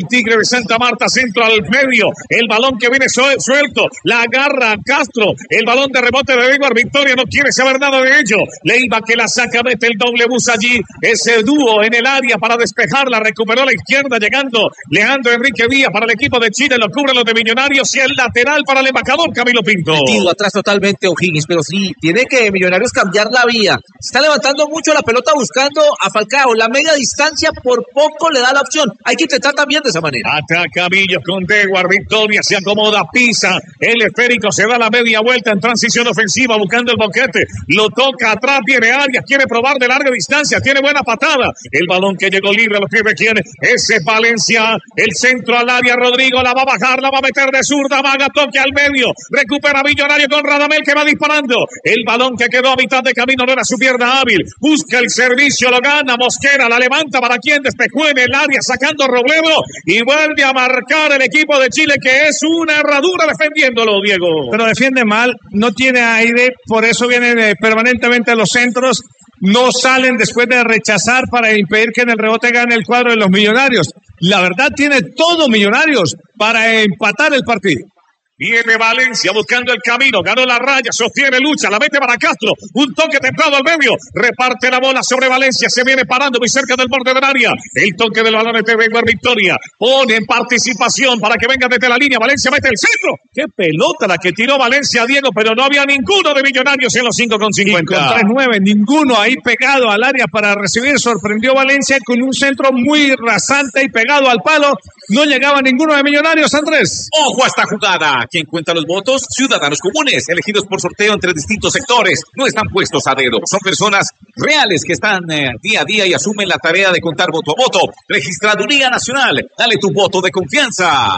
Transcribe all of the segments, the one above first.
Tigre de Santa Marta, centro al medio, el balón que viene suelto, la agarra Castro, el balón de rebote de Edward Victoria, no quiere saber nada de ello, Leiva que la saca, mete el doble bus allí, ese dúo en el área para despejarla, recuperó a la izquierda, llegando Leandro Enrique Díaz para el equipo de Chile, lo cubre los de Millonarios y el lateral para el embajador Camilo Pinto. Metido atrás totalmente O'Higgins, pero sí, tiene que Millonarios cambiar la vía, está levantando mucho la pelota buscando a Falcao, la media distancia por poco le da la opción, hay que intentar también de esa manera. Ataca Villos con Edward Victoria, se acomoda, pisa, el esférico se da la media vuelta en transición ofensiva buscando el boquete, lo toca atrás, viene Arias, quiere probar de larga distancia, tiene buena patada, el balón que llegó libre a los pies de quién, ese es Valencia, el centro al área, Rodrigo la va a bajar, la va a meter de zurda, Maga, toque al medio, recupera Millonario con Radamel que va disparando, el balón que quedó a mitad de camino no era su pierna hábil, busca el servicio, lo gana Mosquera, la levanta para quien despejó en el área sacando Robledo y vuelve a marcar el equipo de Chile que es una herradura defendiéndolo, Diego. Pero defiende mal, no tiene aire, por eso vienen permanentemente a los centros, no salen después de rechazar para impedir que en el rebote gane el cuadro de los Millonarios. La verdad tiene todo Millonarios para empatar el partido. Viene Valencia buscando el camino, ganó la raya, sostiene, lucha, la mete para Castro, un toque templado al medio, reparte la bola sobre Valencia, se viene parando muy cerca del borde del área, el toque del balón de Edward Victoria, pone en participación para que venga desde la línea, Valencia mete el centro, qué pelota la que tiró Valencia, Diego, pero no había ninguno de Millonarios en los 5,50. Con 3-9, ninguno ahí pegado al área para recibir, sorprendió Valencia con un centro muy rasante y pegado al palo, no llegaba ninguno de Millonarios, Andrés. Ojo a esta jugada. ¿Quién cuenta los votos? Ciudadanos comunes, elegidos por sorteo entre distintos sectores. No están puestos a dedo. Son personas reales que están día a día y asumen la tarea de contar voto a voto. Registraduría Nacional. Dale tu voto de confianza.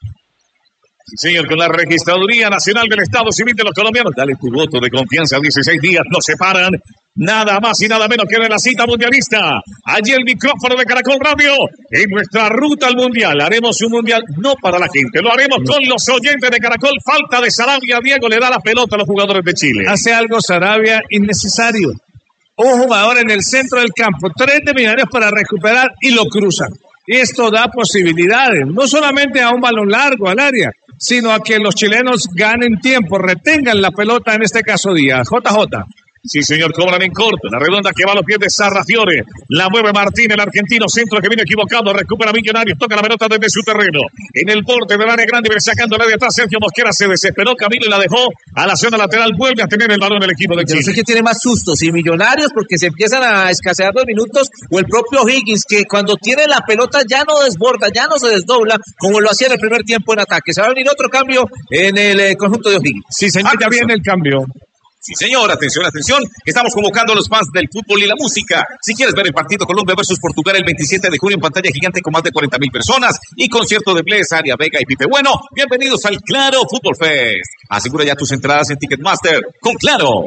Sí, señor, con la Registraduría Nacional del Estado Civil de los Colombianos. Dale tu voto de confianza. 16 días nos separan. Nada más y nada menos que de la cita mundialista. Allí el micrófono de Caracol Radio. En nuestra ruta al mundial. Haremos un mundial no para la gente. Lo haremos con los oyentes de Caracol. Falta de Sarabia. Diego le da la pelota a los jugadores de Chile. Hace algo Sarabia innecesario. Un jugador en el centro del campo. 3 de Millonarios para recuperar y lo cruzan. Esto da posibilidades. No solamente a un balón largo al área, sino a que los chilenos ganen tiempo, retengan la pelota, en este caso Díaz. JJ. Sí, señor, cobran en corto. La redonda que va a los pies de Sarrafiore. La mueve Martín, el argentino. Centro que viene equivocado. Recupera Millonarios. Toca la pelota desde su terreno. En el borde del área grande, sacándola de atrás. Sergio Mosquera se desesperó. Camilo y la dejó a la zona lateral. Vuelve a tener el balón el equipo de Chile. Yo sé que tiene más sustos y Millonarios porque se empiezan a escasear los minutos. O el propio Higgins que cuando tiene la pelota ya no desborda, ya no se desdobla como lo hacía en el primer tiempo en ataque. Se va a venir otro cambio en el conjunto de Higgins. Sí, señor, ya viene el cambio. Sí, señor, atención, atención. Estamos convocando a los fans del fútbol y la música. Si quieres ver el partido Colombia versus Portugal el 27 de junio en pantalla gigante con más de 40,000 personas y concierto de Bless, Aria Vega y Pipe Bueno, bienvenidos al Claro Fútbol Fest. Asegura ya tus entradas en Ticketmaster con Claro.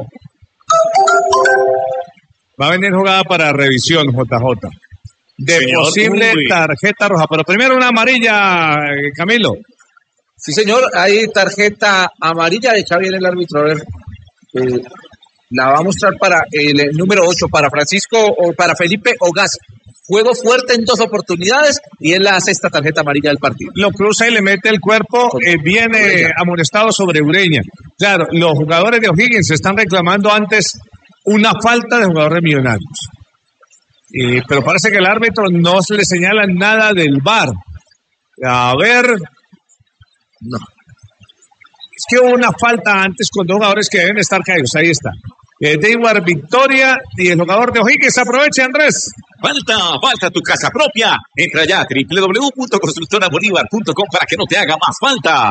Va a venir jugada para revisión, JJ. De señor, posible tarjeta roja. Pero primero una amarilla, Camilo. Sí, señor, hay tarjeta amarilla. Echa bien el árbitro, a ver. La va a mostrar para el número 8, para Francisco o para Felipe Ogaz. Juego fuerte en 2 oportunidades y es la 6ª tarjeta amarilla del partido. Lo cruza y le mete el cuerpo, viene amonestado sobre Ureña. Claro, los jugadores de O'Higgins están reclamando antes una falta de jugadores Millonarios. Pero parece que el árbitro no se le señala nada del VAR. A ver. No. Es que hubo una falta antes con 2 jugadores que deben estar caídos. Ahí está. Edward Victoria y el jugador de O'Higgins. Aproveche, Andrés. Falta tu casa propia. Entra ya a www.constructorabolívar.com para que no te haga más falta.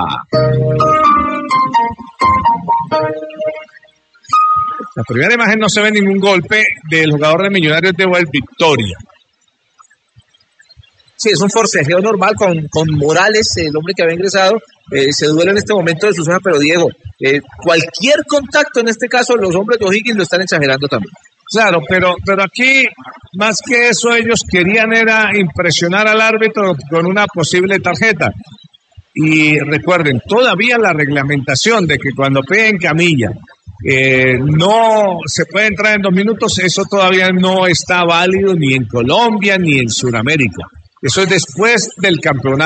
La primera imagen no se ve ningún golpe del jugador de Millonarios de Edward Victoria. Sí, es un forcejeo normal con Morales, el hombre que había ingresado. Se duele en este momento de su zona, pero Diego, cualquier contacto, en este caso los hombres de O'Higgins lo están exagerando también. Claro, pero aquí, más que eso, ellos querían era impresionar al árbitro con una posible tarjeta. Y recuerden, todavía la reglamentación de que cuando peguen camilla no se puede entrar en 2 minutos, eso todavía no está válido ni en Colombia ni en Sudamérica. Eso es después del campeonato.